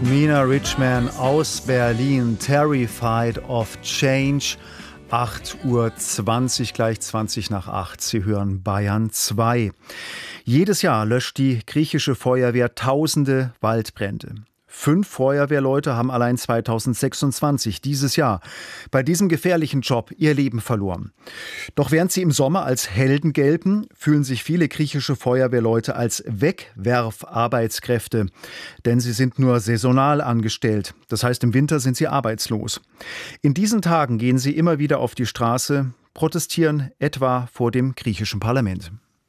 Mina Richman aus Berlin, Terrified of Change. 8:20 Uhr, gleich 20 nach 8. Sie hören Bayern 2. Jedes Jahr löscht die griechische Feuerwehr tausende Waldbrände. 5 Feuerwehrleute haben allein 2026, dieses Jahr, bei diesem gefährlichen Job ihr Leben verloren. Doch während sie im Sommer als Helden gelten, fühlen sich viele griechische Feuerwehrleute als Wegwerfarbeitskräfte. Denn sie sind nur saisonal angestellt. Das heißt, im Winter sind sie arbeitslos. In diesen Tagen gehen sie immer wieder auf die Straße, protestieren etwa vor dem griechischen Parlament.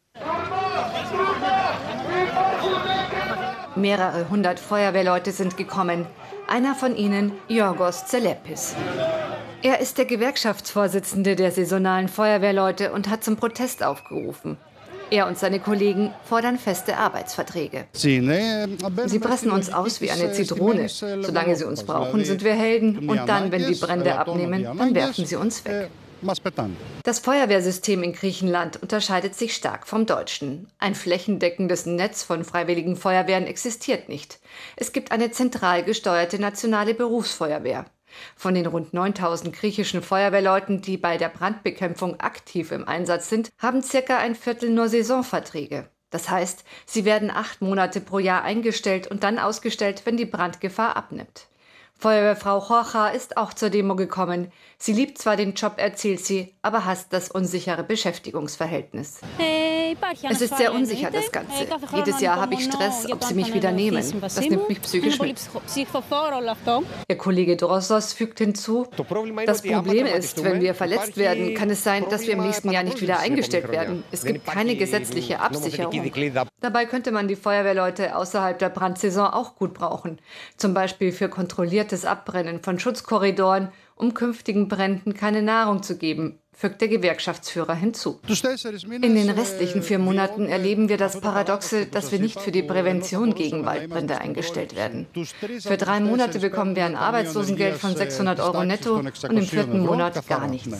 Mehrere hundert Feuerwehrleute sind gekommen. Einer von ihnen, Yorgos Tselepis. Er ist der Gewerkschaftsvorsitzende der saisonalen Feuerwehrleute und hat zum Protest aufgerufen. Er und seine Kollegen fordern feste Arbeitsverträge. Sie pressen uns aus wie eine Zitrone. Solange sie uns brauchen, sind wir Helden. Und dann, wenn die Brände abnehmen, dann werfen sie uns weg. Das Feuerwehrsystem in Griechenland unterscheidet sich stark vom deutschen. Ein flächendeckendes Netz von freiwilligen Feuerwehren existiert nicht. Es gibt eine zentral gesteuerte nationale Berufsfeuerwehr. Von den rund 9.000 griechischen Feuerwehrleuten, die bei der Brandbekämpfung aktiv im Einsatz sind, haben circa ein Viertel nur Saisonverträge. Das heißt, sie werden 8 Monate pro Jahr eingestellt und dann ausgestellt, wenn die Brandgefahr abnimmt. Feuerwehrfrau Jorcha ist auch zur Demo gekommen. Sie liebt zwar den Job, erzählt sie, aber hasst das unsichere Beschäftigungsverhältnis. Es ist sehr unsicher, das Ganze. Jedes Jahr habe ich Stress, ob sie mich wieder nehmen. Das nimmt mich psychisch mit. Ihr Kollege Drossos fügt hinzu, das Problem ist, wenn wir verletzt werden, kann es sein, dass wir im nächsten Jahr nicht wieder eingestellt werden. Es gibt keine gesetzliche Absicherung. Dabei könnte man die Feuerwehrleute außerhalb der Brandsaison auch gut brauchen. Zum Beispiel für kontrolliertes Abbrennen von Schutzkorridoren, um künftigen Bränden keine Nahrung zu geben, fügt der Gewerkschaftsführer hinzu. In den restlichen 4 Monaten erleben wir das Paradoxe, dass wir nicht für die Prävention gegen Waldbrände eingestellt werden. Für 3 Monate bekommen wir ein Arbeitslosengeld von 600 € netto und im 4. Monat gar nichts.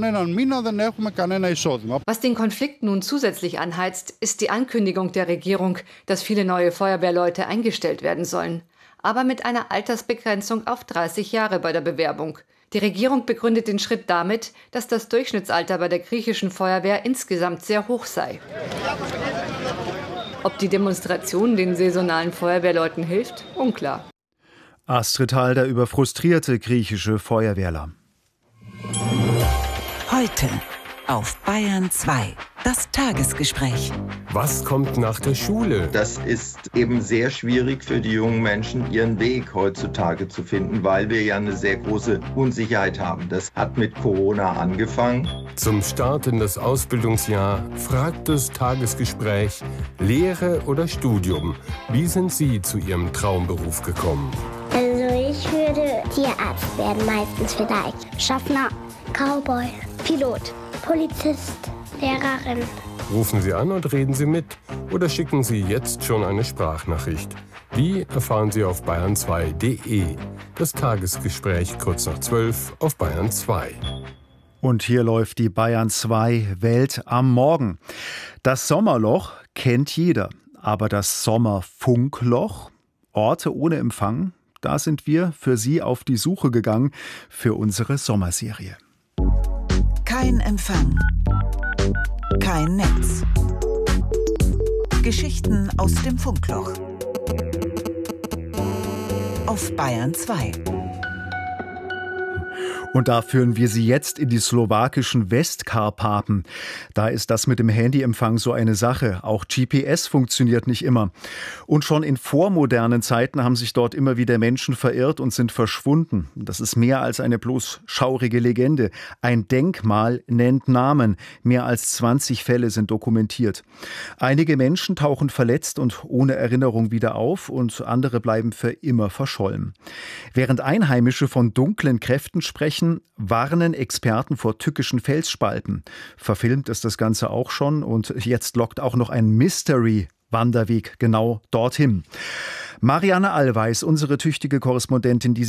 Was den Konflikt nun zusätzlich anheizt, ist die Ankündigung der Regierung, dass viele neue Feuerwehrleute eingestellt werden sollen. Aber mit einer Altersbegrenzung auf 30 Jahre bei der Bewerbung. Die Regierung begründet den Schritt damit, dass das Durchschnittsalter bei der griechischen Feuerwehr insgesamt sehr hoch sei. Ob die Demonstration den saisonalen Feuerwehrleuten hilft, unklar. Astrid Halder über frustrierte griechische Feuerwehrler. Heute auf Bayern 2. Das Tagesgespräch. Was kommt nach der Schule? Das ist eben sehr schwierig für die jungen Menschen, ihren Weg heutzutage zu finden, weil wir ja eine sehr große Unsicherheit haben. Das hat mit Corona angefangen. Zum Start in das Ausbildungsjahr fragt das Tagesgespräch Lehre oder Studium. Wie sind Sie zu Ihrem Traumberuf gekommen? Also ich würde Tierarzt werden, meistens vielleicht. Schaffner, Cowboy, Pilot, Polizist, Lehrerin. Rufen Sie an und reden Sie mit oder schicken Sie jetzt schon eine Sprachnachricht. Die erfahren Sie auf bayern2.de. Das Tagesgespräch kurz nach 12 auf Bayern 2. Und hier läuft die Bayern 2 Welt am Morgen. Das Sommerloch kennt jeder, aber das Sommerfunkloch, Orte ohne Empfang, da sind wir für Sie auf die Suche gegangen für unsere Sommerserie. Kein Empfang. Kein Netz. Geschichten aus dem Funkloch. Auf Bayern 2. Und da führen wir Sie jetzt in die slowakischen Westkarpaten. Da ist das mit dem Handyempfang so eine Sache. Auch GPS funktioniert nicht immer. Und schon in vormodernen Zeiten haben sich dort immer wieder Menschen verirrt und sind verschwunden. Das ist mehr als eine bloß schaurige Legende. Ein Denkmal nennt Namen. Mehr als 20 Fälle sind dokumentiert. Einige Menschen tauchen verletzt und ohne Erinnerung wieder auf und andere bleiben für immer verschollen. Während Einheimische von dunklen Kräften sprechen, warnen Experten vor tückischen Felsspalten. Verfilmt ist das Ganze auch schon und jetzt lockt auch noch ein Mystery-Wanderweg genau dorthin. Marianne Allweis, unsere tüchtige Korrespondentin, die